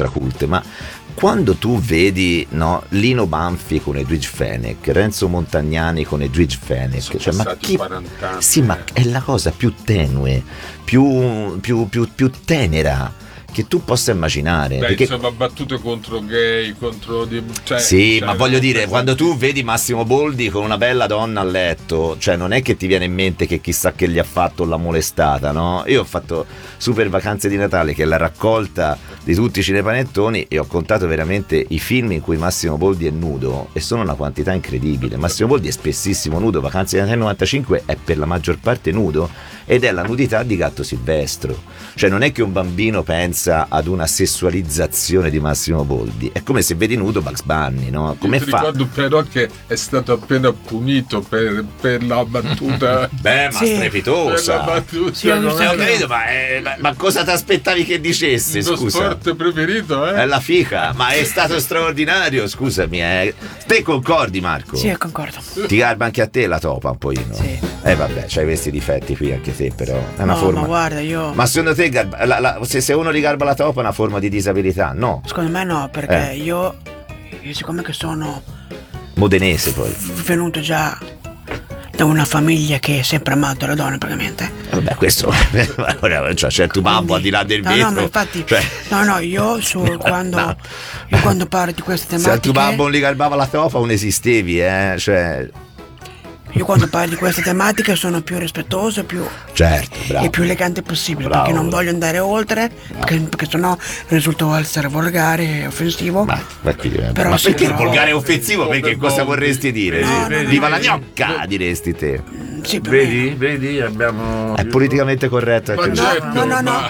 straculte, ma quando tu vedi, no, Lino Banfi con Edwige Fenech, Renzo Montagnani con Edwige Fenech, cioè, ma chi... 40 anni, sì, ma è la cosa più tenue, più tenera che tu possa immaginare. Beh, perché... insomma, battute contro gay, contro sì, ma voglio dire, quando tu vedi Massimo Boldi con una bella donna a letto, cioè non è che ti viene in mente che chissà che gli ha fatto l'ha molestata, no? Io ho fatto Super Vacanze di Natale, che è la raccolta di tutti i cinepanettoni, e ho contato veramente i film in cui Massimo Boldi è nudo, e sono una quantità incredibile. Massimo Boldi è spessissimo nudo. Vacanze di Natale 95 è per la maggior parte nudo, ed è la nudità di Gatto Silvestro. Cioè non è che un bambino pensa ad una sessualizzazione di Massimo Boldi, è come se vedi nudo Bugs Bunny, no? Come io ti fa? ricordo però che è stato appena punito per la battuta. Beh, ma sì, strepitosa. Per la battuta, sì, ho Capito, ma cosa ti aspettavi che dicesse? il tuo Scusa, sport preferito, è la fica, ma è stato straordinario, scusami. Te concordi, Marco? Sì, concordo. Ti garba anche a te la topa un pochino? Sì. Vabbè, c'hai questi difetti qui anche te, però è una No, forma. ma guarda, io... Ma secondo te se uno gli garba la topa è una forma di disabilità? No. Secondo me no, perché io siccome che sono Modenese poi. venuto già da una famiglia che è sempre amato la donna praticamente. Vabbè, questo cioè, c'è il tuo babbo al di là del vetro. No, ma infatti, cioè... io quando parlo di queste tematiche... Se al tuo babbo non gli garbava la topa non esistevi, cioè... Io quando parlo di queste tematiche sono più rispettoso, certo, bravo, e più elegante possibile, bravo, perché non voglio andare oltre, perché sennò risulto essere volgare e offensivo. Ma però perché però... volgare e offensivo? Perché cosa vorresti dire? No, Viva la gnocca, diresti te. Sì, per me. Vedi, abbiamo... È politicamente corretto. Ma certo,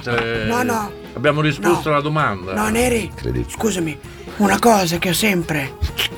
No. Abbiamo risposto alla domanda. No, Neri, scusami, una cosa che ho sempre...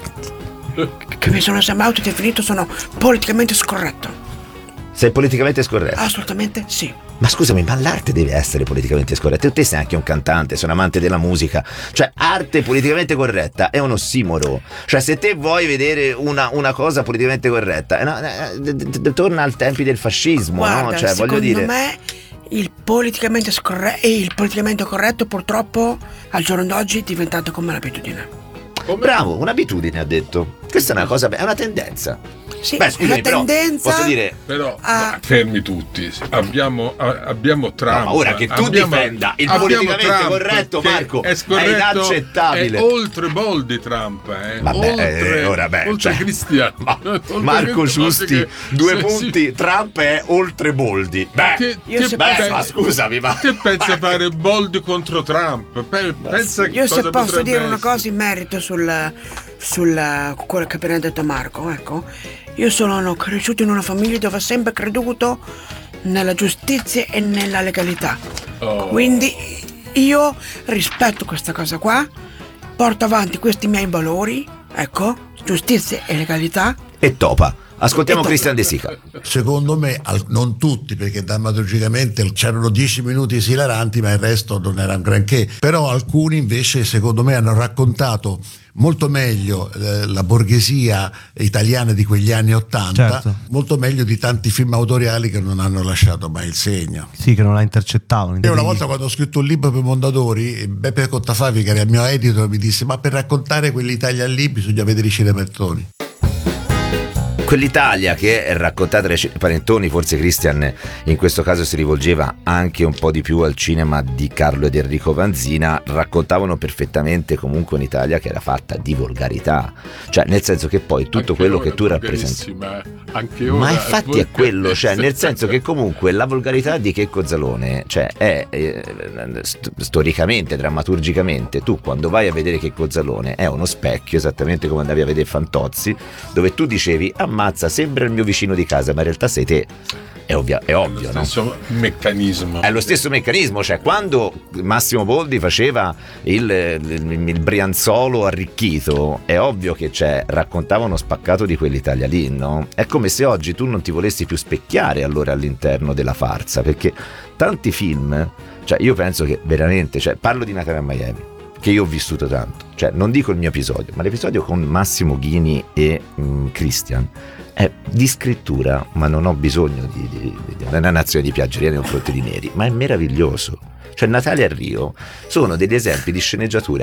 che mi sono sempre autodefinito, sono politicamente scorretto. Sei politicamente scorretto? Assolutamente sì. Ma scusami, ma l'arte deve essere politicamente scorretta. Te sei anche un cantante, sei un amante della musica. Cioè, arte politicamente corretta è un ossimoro. Cioè, se te vuoi vedere una cosa politicamente corretta, torna ai tempi del fascismo. Guarda, no? Cioè, voglio dire, secondo me il politicamente corretto purtroppo al giorno d'oggi è diventato come l'abitudine. Bravo, un'abitudine, ha detto. Questa è una cosa, è una tendenza. Sì, beh, scusami, una tendenza. Posso dire, però fermi tutti. Abbiamo Trump. No, ma ora che tu difenda il politicamente Trump, corretto, Marco, è scorretto, inaccettabile. È oltre Boldi Trump, Vabbè, oltre cioè, Cristiano. Marco Giusti, due punti. Trump è oltre Boldi. Ma scusami, ma che pensa fare Boldi contro Trump? Pensa io se posso dire essere una cosa in merito sul quello che ha appena detto Marco, ecco, io sono cresciuto in una famiglia dove ho sempre creduto nella giustizia e nella legalità. Quindi io rispetto questa cosa qua, porto avanti questi miei valori, ecco, giustizia e legalità. E topa. Ascoltiamo Christian De Sica. Secondo me, non tutti, perché drammaturgicamente c'erano 10 minuti esilaranti, ma il resto non era un granché. Però alcuni invece, secondo me, hanno raccontato molto meglio la borghesia italiana di quegli anni '80, certo, molto meglio di tanti film autoriali che non hanno lasciato mai il segno. Sì, che non la intercettavano. Io una volta, quando ho scritto un libro per Mondadori, Beppe Cottafavi, che era il mio editor, mi disse: ma per raccontare quell'Italia lì bisogna vedere i cinepanettoni. Quell'Italia che è raccontata dai cinepanettoni, forse Christian in questo caso si rivolgeva anche un po' di più al cinema di Carlo ed Enrico Vanzina, raccontavano perfettamente comunque un'Italia che era fatta di volgarità, cioè nel senso che poi tutto anche quello che tu rappresenti, anche ora, ma infatti è quello, cioè nel senso che comunque la volgarità di Checco Zalone, cioè è storicamente, drammaturgicamente, tu quando vai a vedere Checco Zalone è uno specchio, esattamente come andavi a vedere Fantozzi, dove tu dicevi: ammazza, sembra il mio vicino di casa, ma in realtà sei te. È ovvio, no? È lo stesso meccanismo. È lo stesso meccanismo, cioè quando Massimo Boldi faceva il Brianzolo arricchito, è ovvio che raccontava uno spaccato di quell'Italia lì, no? È come se oggi tu non ti volessi più specchiare allora all'interno della farsa, perché tanti film, cioè io penso che veramente, parlo di Natale a Miami, che io ho vissuto tanto, non dico il mio episodio, ma l'episodio con Massimo Ghini e Christian è di scrittura, ma non ho bisogno di una nazione di piaggeria nei confronti di neri, ma è meraviglioso. Natale a Rio sono degli esempi di sceneggiatura